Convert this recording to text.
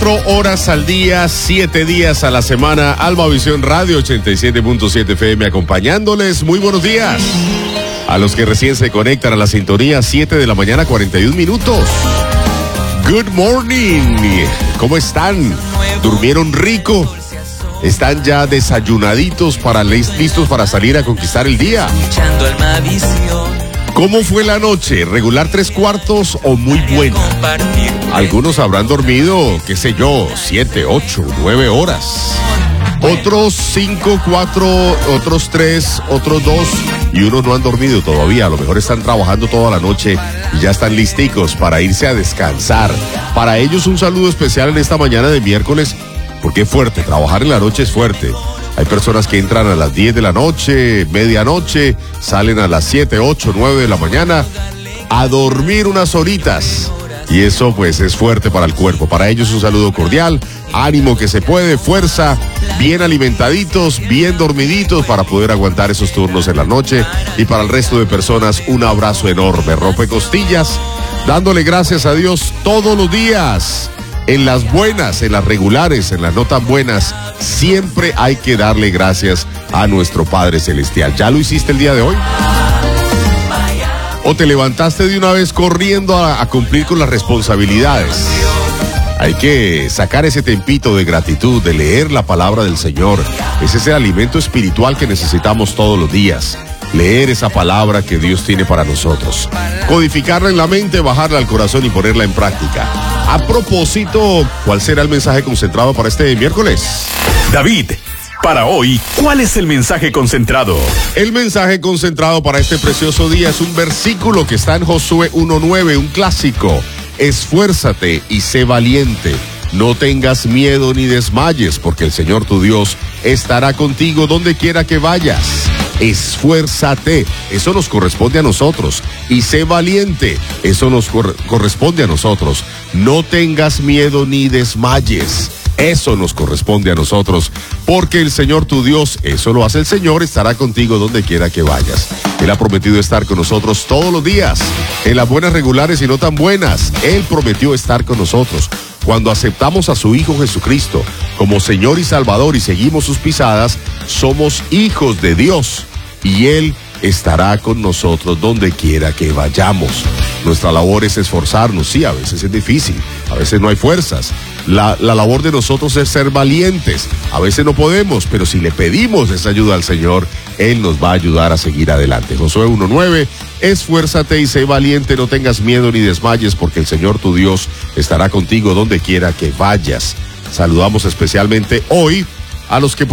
24 horas al día, 7 días a la semana. Almavisión Radio 87.7 FM acompañándoles. Muy buenos días. A los que recién se conectan a la sintonía, 7 de la mañana, 41 minutos. Good morning. ¿Cómo están? ¿Durmieron rico? ¿Están ya desayunaditos listos para salir a conquistar el día? ¿Cómo fue la noche? ¿Regular 3/4 o muy buena? Algunos habrán dormido, qué sé yo, 7, 8, 9 horas. Otros 5, 4, otros 3, otros 2 y unos no han dormido todavía. A lo mejor están trabajando toda la noche y ya están listicos para irse a descansar. Para ellos un saludo especial en esta mañana de miércoles, porque es fuerte, trabajar en la noche es fuerte. Hay personas que entran a las 10 de la noche, medianoche, salen a las 7, 8, 9 de la mañana a dormir unas horitas. Y eso pues es fuerte para el cuerpo. Para ellos un saludo cordial, ánimo que se puede, fuerza, bien alimentaditos, bien dormiditos para poder aguantar esos turnos en la noche. Y para el resto de personas un abrazo enorme, rompecostillas, dándole gracias a Dios todos los días. En las buenas, en las regulares, en las no tan buenas, siempre hay que darle gracias a nuestro Padre Celestial. ¿Ya lo hiciste el día de hoy? ¿O te levantaste de una vez corriendo a cumplir con las responsabilidades? Hay que sacar ese tempito de gratitud, de leer la palabra del Señor. Ese es el alimento espiritual que necesitamos todos los días. Leer esa palabra que Dios tiene para nosotros. Codificarla en la mente, bajarla al corazón y ponerla en práctica. A propósito, ¿cuál será el mensaje concentrado para este miércoles? David, para hoy, ¿cuál es el mensaje concentrado? El mensaje concentrado para este precioso día es un versículo que está en Josué 1:9, un clásico. Esfuérzate y sé valiente. No tengas miedo ni desmayes, porque el Señor tu Dios estará contigo donde quiera que vayas. Esfuérzate, eso nos corresponde a nosotros. Y sé valiente, eso nos corresponde a nosotros. No tengas miedo ni desmayes, eso nos corresponde a nosotros. Porque el Señor tu Dios, eso lo hace el Señor, estará contigo donde quiera que vayas. Él ha prometido estar con nosotros todos los días, en las buenas regulares y no tan buenas. Él prometió estar con nosotros. Cuando aceptamos a su Hijo Jesucristo como Señor y Salvador y seguimos sus pisadas, somos hijos de Dios y Él estará con nosotros donde quiera que vayamos. Nuestra labor es esforzarnos, sí, a veces es difícil, a veces no hay fuerzas. La labor de nosotros es ser valientes. A veces no podemos, pero si le pedimos esa ayuda al Señor, Él nos va a ayudar a seguir adelante. Josué 1:9, esfuérzate y sé valiente, no tengas miedo ni desmayes, porque el Señor tu Dios estará contigo donde quiera que vayas. Saludamos especialmente hoy a los que